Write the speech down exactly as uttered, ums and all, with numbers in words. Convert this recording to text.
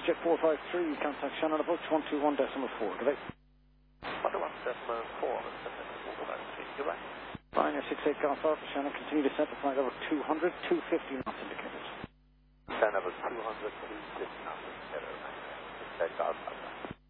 EasyJet four five three, contact Shannon approach one two one decimal four, goodbye. one two one decimal four, four five three, goodbye. Ryanair six eight Golf Alpha, Shannon, continue descent to flight over two hundred, two fifty knots indicated. Descent over two hundred, two fifty knots indicated. six eight Golf Alpha.